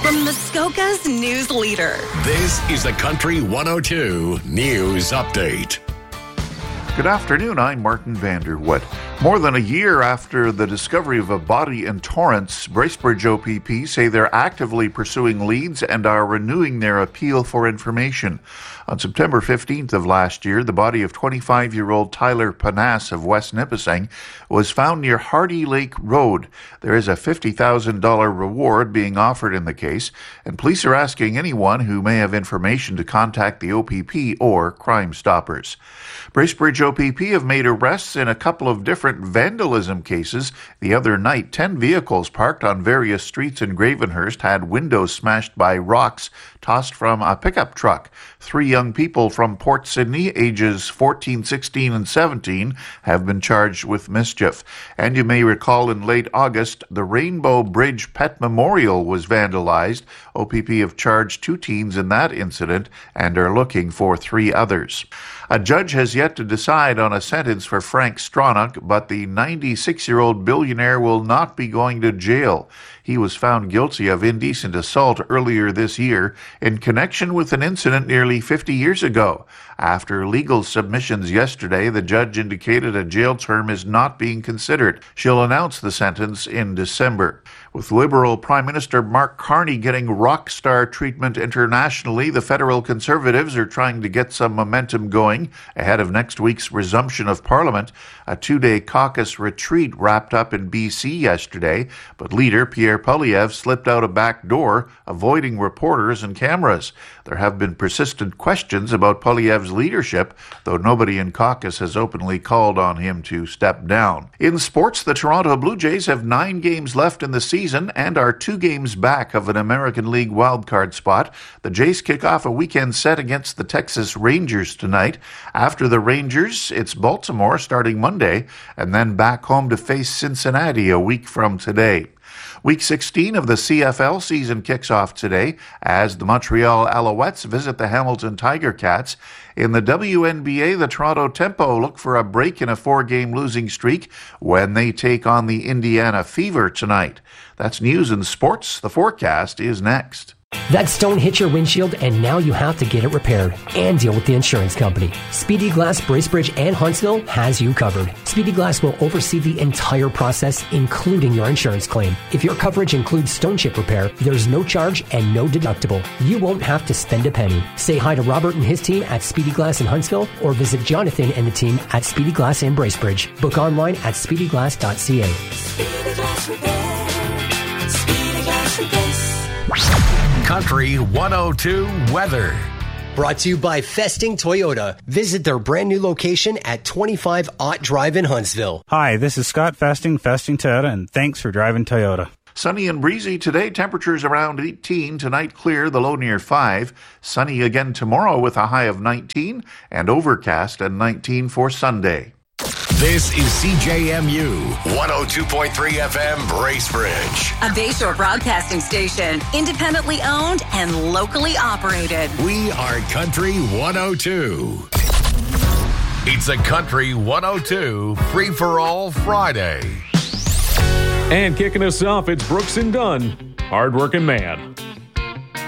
from Muskoka's news leader. This is the Country 102 News Update. Good afternoon, I'm Martin Vanderwood. More than a year after the discovery of a body in Torrance, Bracebridge OPP say they're actively pursuing leads and are renewing their appeal for information. On September 15th of last year, the body of 25-year-old Tyler Panas of West Nipissing was found near Hardy Lake Road. There is a $50,000 reward being offered in the case, and police are asking anyone who may have information to contact the OPP or Crime Stoppers. Bracebridge OPP have made arrests in a couple of different vandalism cases. The other night, 10 vehicles parked on various streets in Gravenhurst had windows smashed by rocks tossed from a pickup truck. 3 young people from Port Sydney, ages 14, 16, and 17, have been charged with mischief. And you may recall in late August, the Rainbow Bridge Pet Memorial was vandalized. OPP have charged 2 teens in that incident and are looking for 3 others. A judge has yet to decide on a sentence for Frank Stronach, but the 96-year-old billionaire will not be going to jail. He was found guilty of indecent assault earlier this year in connection with an incident nearly 50 years ago. After legal submissions yesterday, the judge indicated a jail term is not being considered. She'll announce the sentence in December. With Liberal Prime Minister Mark Carney getting rock star treatment internationally, the federal Conservatives are trying to get some momentum going ahead of next week's resumption of Parliament. A 2-day caucus retreat wrapped up in BC yesterday, but leader Pierre Poilievre slipped out a back door, avoiding reporters and cameras. There have been persistent questions about Poilievre's leadership, though nobody in caucus has openly called on him to step down. In sports, the Toronto Blue Jays have 9 games left in the season and are 2 games back of an American League wildcard spot. The Jays kick off a weekend set against the Texas Rangers tonight. After the Rangers, it's Baltimore starting Monday, and then back home to face Cincinnati a week from today. Week 16 of the CFL season kicks off today as the Montreal Alouettes visit the Hamilton Tiger Cats. In the WNBA, the Toronto Tempo look for a break in a 4-game losing streak when they take on the Indiana Fever tonight. That's news and sports. The forecast is next. That stone hit your windshield and now you have to get it repaired and deal with the insurance company. Speedy Glass Bracebridge and Huntsville has you covered. Speedy Glass will oversee the entire process, including your insurance claim. If your coverage includes stone chip repair, there's no charge and no deductible. You won't have to spend a penny. Say hi to Robert and his team at Speedy Glass in Huntsville or visit Jonathan and the team at Speedy Glass in Bracebridge. Book online at speedyglass.ca. Speedy Glass Repair. Speedy Glass Repair. Country 102 Weather. Brought to you by Festing Toyota. Visit their brand new location at 25 Ott Drive in Huntsville. Hi, this is Scott Festing Toyota, and thanks for driving Toyota. Sunny and breezy today, temperatures around 18. Tonight clear, the low near 5. Sunny again tomorrow with a high of 19 and overcast at 19 for Sunday. This is CJMU 102.3 FM Bracebridge. A Bayshore broadcasting station, independently owned and locally operated. We are Country 102. It's a Country 102 Free-for-All Friday. And kicking us off, it's Brooks and Dunn, hard-working man.